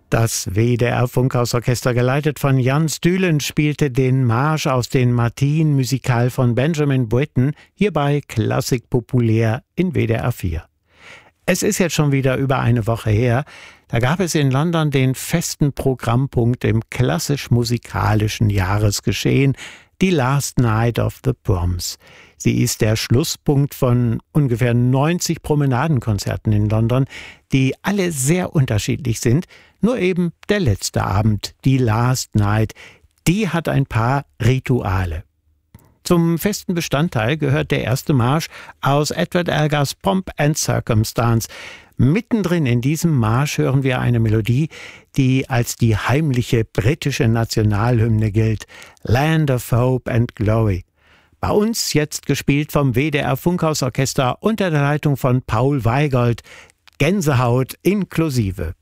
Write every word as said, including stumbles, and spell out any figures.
Das W D R-Funkhausorchester, geleitet von Jan Stülen, spielte den Marsch aus den Martin-Musikal von Benjamin Britten, hier bei Klassik populär in W D R vier. Es ist jetzt schon wieder über eine Woche her, da gab es in London den festen Programmpunkt im klassisch-musikalischen Jahresgeschehen, die Last Night of the Proms. Sie ist der Schlusspunkt von ungefähr neunzig Promenadenkonzerten in London, die alle sehr unterschiedlich sind. Nur eben der letzte Abend, die Last Night, die hat ein paar Rituale. Zum festen Bestandteil gehört der erste Marsch aus Edward Elgars Pomp and Circumstance. Mittendrin in diesem Marsch hören wir eine Melodie, die als die heimliche britische Nationalhymne gilt, Land of Hope and Glory. Bei uns jetzt gespielt vom W D R-Funkhausorchester unter der Leitung von Paul Weigold, Gänsehaut inklusive.